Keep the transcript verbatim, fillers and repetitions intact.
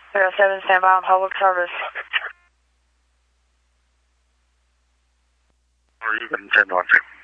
zero seven, stand by on public service. Or you can send on to.